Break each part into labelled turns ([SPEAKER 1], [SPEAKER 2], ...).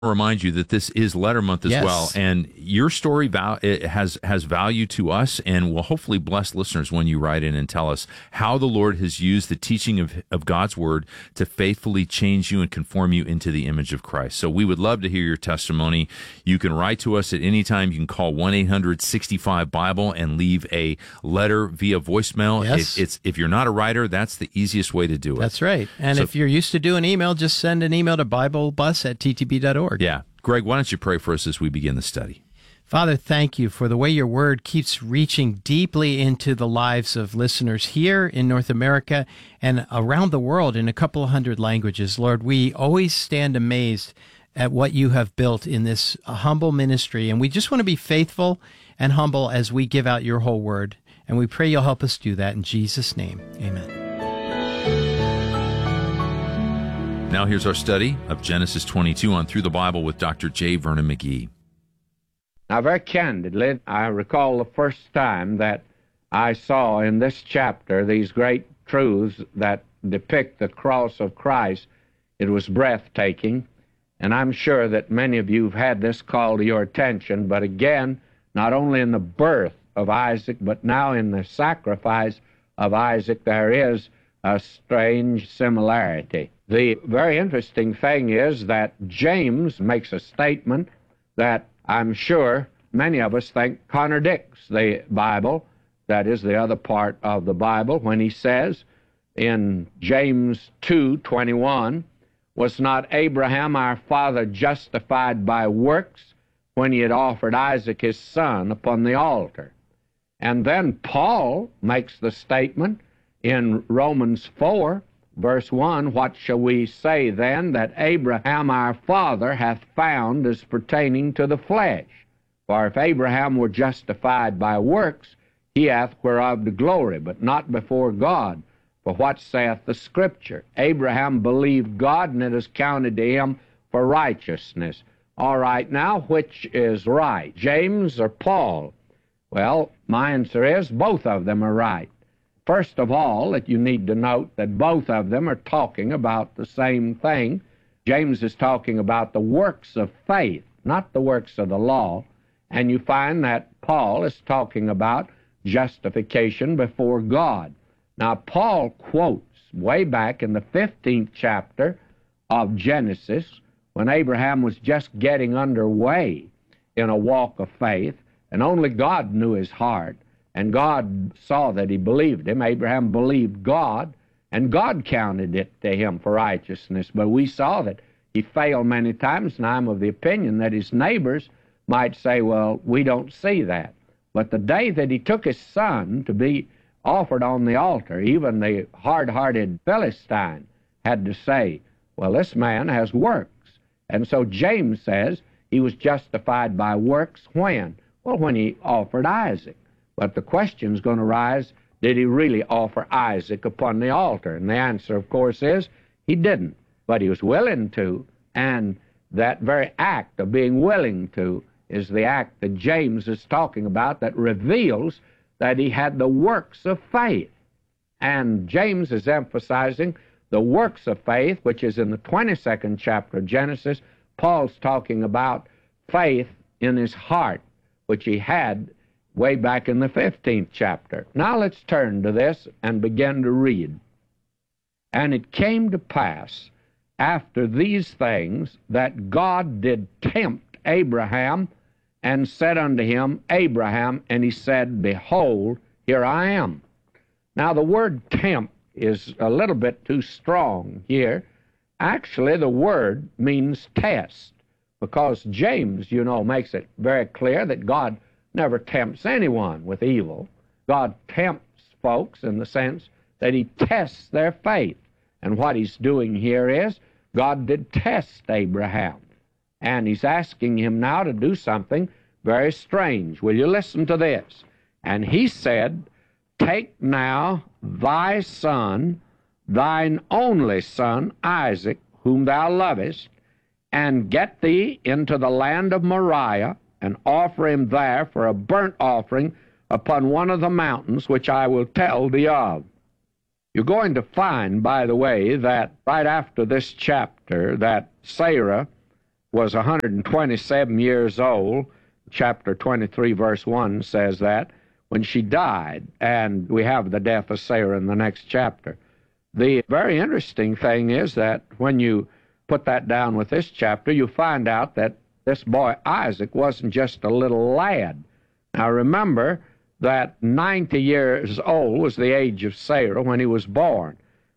[SPEAKER 1] remind you that this is Letter Month as well, and your story it has value to us, and will hopefully bless listeners when you write in and tell us how the Lord has used the teaching of God's Word to faithfully change you and conform you into the image of Christ. So we would love to hear your testimony. You can write to us at any time. You can call 1-800-65-BIBLE and leave a letter via voicemail.
[SPEAKER 2] Yes.
[SPEAKER 1] If you're not a writer, that's the easiest way to do it.
[SPEAKER 2] That's right. And if you're used to doing email, just send an email to BibleBus@ttb.org.
[SPEAKER 1] Yeah. Greg, why don't you pray for us as we begin the study?
[SPEAKER 2] Father, thank you for the way your word keeps reaching deeply into the lives of listeners here in North America and around the world in a couple of hundred languages. Lord, we always stand amazed at what you have built in this humble ministry, and we just want to be faithful and humble as we give out your whole word. And we pray you'll help us do that in Jesus' name. Amen.
[SPEAKER 1] Now here's our study of Genesis 22 on Through the Bible with Dr. J. Vernon McGee.
[SPEAKER 3] Now, very candidly, I recall the first time that I saw in this chapter these great truths that depict the cross of Christ. It was breathtaking, and I'm sure that many of you have had this call to your attention, but again, not only in the birth of Isaac, but now in the sacrifice of Isaac, there is a strange similarity. The very interesting thing is that James makes a statement that I'm sure many of us think contradicts the Bible, that is the other part of the Bible, when he says in James 2:21, "Was not Abraham our father justified by works when he had offered Isaac his son upon the altar?" And then Paul makes the statement in Romans 4, Verse 1, "What shall we say then that Abraham our father hath found as pertaining to the flesh? For if Abraham were justified by works, he hath whereof to glory, but not before God. For what saith the Scripture? Abraham believed God, and it is counted to him for righteousness." All right, now, which is right, James or Paul? Well, my answer is both of them are right. First of all, that you need to note that both of them are talking about the same thing. James is talking about the works of faith, not the works of the law. And you find that Paul is talking about justification before God. Now, Paul quotes way back in the 15th chapter of Genesis, when Abraham was just getting underway in a walk of faith, and only God knew his heart. And God saw that he believed him. Abraham believed God, and God counted it to him for righteousness. But we saw that he failed many times, and I'm of the opinion that his neighbors might say, well, we don't see that. But the day that he took his son to be offered on the altar, even the hard-hearted Philistine had to say, well, this man has works. And so James says he was justified by works when? Well, when he offered Isaac. But the question is going to rise, did he really offer Isaac upon the altar? And the answer, of course, is he didn't. But he was willing to, and that very act of being willing to is the act that James is talking about that reveals that he had the works of faith. And James is emphasizing the works of faith, which is in the 22nd chapter of Genesis. Paul's talking about faith in his heart, which he had way back in the 15th chapter. Now let's turn to this and begin to read. "And it came to pass after these things that God did tempt Abraham and said unto him, Abraham, and he said, Behold, here I am." Now the word tempt is a little bit too strong here. Actually, the word means test, because James, makes it very clear that God never tempts anyone with evil. God tempts folks in the sense that he tests their faith. And what he's doing here is God did test Abraham. And he's asking him now to do something very strange. Will you listen to this? "And he said, Take now thy son, thine only son, Isaac, whom thou lovest, and get thee into the land of Moriah, and offer him there for a burnt offering upon one of the mountains which I will tell thee of." You're going to find, by the way, that right after this chapter, that Sarah was 127 years old. Chapter 23, verse 1 says that, when she died, and we have the death of Sarah in the next chapter. The very interesting thing is that when you put that down with this chapter, you find out that this boy Isaac wasn't just a little lad. Now remember that 90 years old was the age of Sarah when he was born.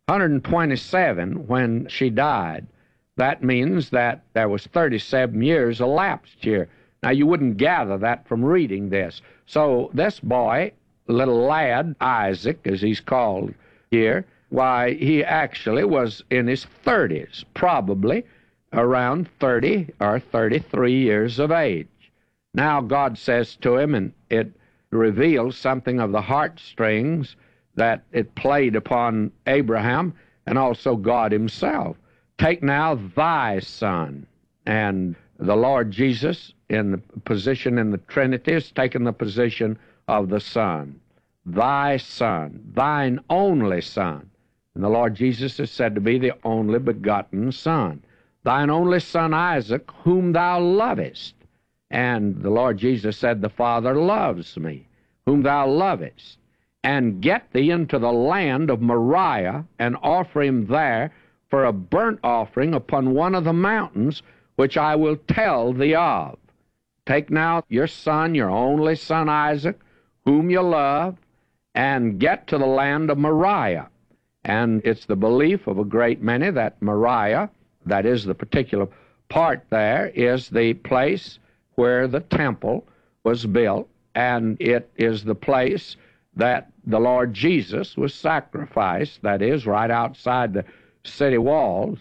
[SPEAKER 3] 127 when she died. That means that there was 37 years elapsed here. Now, you wouldn't gather that from reading this. So this boy, little lad, Isaac, as he's called here, why, he actually was in his 30s, probably around 30 or 33 years of age. Now God says to him, and it reveals something of the heartstrings that it played upon Abraham and also God himself. Take now thy son. And the Lord Jesus, in the position in the Trinity, has taken the position of the Son. Thy Son, thine only Son. And the Lord Jesus is said to be the only begotten Son. Thine only Son Isaac, whom thou lovest. And the Lord Jesus said, the Father loves me, whom thou lovest. And get thee into the land of Moriah, and offer him there for a burnt offering upon one of the mountains, which I will tell thee of. Take now your son, your only son Isaac, whom you love, and get to the land of Moriah. And it's the belief of a great many that Moriah, that is the particular part there, is the place where the temple was built, and it is the place that the Lord Jesus was sacrificed, that is, right outside the city walls.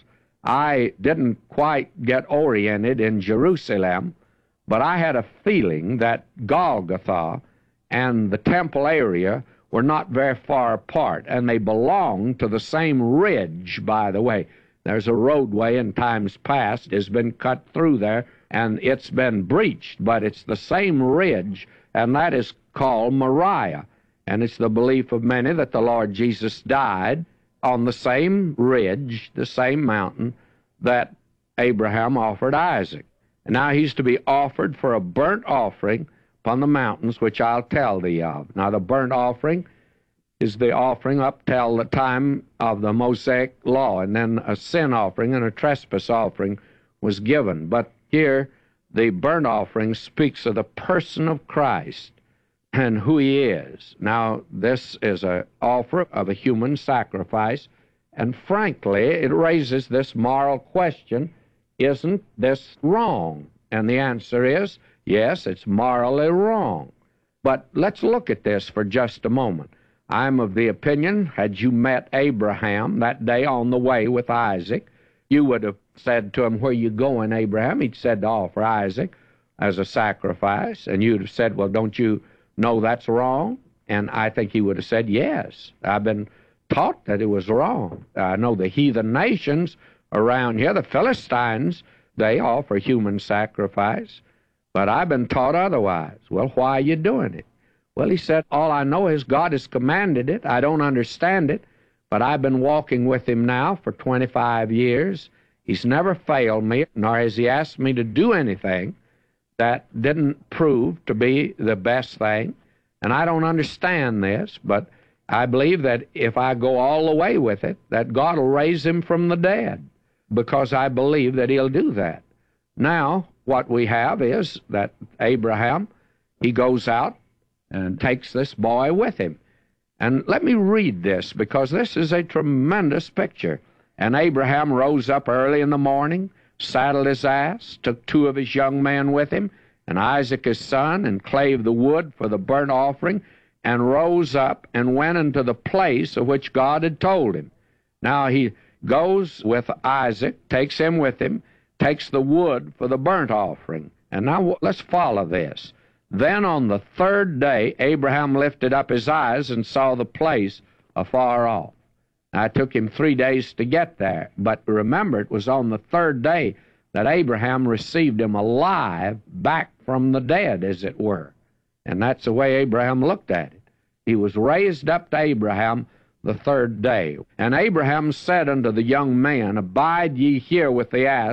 [SPEAKER 3] I didn't quite get oriented in Jerusalem, but I had a feeling that Golgotha and the temple area were not very far apart, and they belonged to the same ridge, by the way. There's a roadway in times past has been cut through there, and it's been breached, but it's the same ridge, and that is called Moriah. And it's the belief of many that the Lord Jesus died on the same ridge, the same mountain, that Abraham offered Isaac. And now he's to be offered for a burnt offering upon the mountains, which I'll tell thee of. Now the burnt offering is the offering up till the time of the Mosaic law, and then a sin offering and a trespass offering was given. But here the burnt offering speaks of the person of Christ and who he is. Now, this is an offer of a human sacrifice, and frankly, it raises this moral question, isn't this wrong? And the answer is, yes, it's morally wrong. But let's look at this for just a moment. I'm of the opinion, had you met Abraham that day on the way with Isaac, you would have said to him, where you going, Abraham? He'd said to offer Isaac as a sacrifice, and you'd have said, well, don't you know that's wrong? And I think he would have said, yes, I've been taught that it was wrong. I know the heathen nations around here, the Philistines, they offer human sacrifice, but I've been taught otherwise. Well, why are you doing it? Well, he said, all I know is God has commanded it. I don't understand it, but I've been walking with him now for 25 years. He's never failed me, nor has he asked me to do anything that didn't prove to be the best thing. And I don't understand this, but I believe that if I go all the way with it, that God will raise him from the dead, because I believe that he'll do that. Now, what we have is that Abraham, he goes out and takes this boy with him. And let me read this, because this is a tremendous picture. And Abraham rose up early in the morning, saddled his ass, took 2 of his young men with him, and Isaac his son, and clave the wood for the burnt offering, and rose up and went into the place of which God had told him. Now he goes with Isaac, takes him with him, takes the wood for the burnt offering. And now let's follow this. Then on the 3rd day, Abraham lifted up his eyes and saw the place afar off. Now, it took him 3 days to get there, but remember, it was on the 3rd day that Abraham received him alive back from the dead, as it were. And that's the way Abraham looked at it. He was raised up to Abraham the 3rd day. And Abraham said unto the young man, abide ye here with the ass,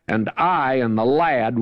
[SPEAKER 3] and I and the lad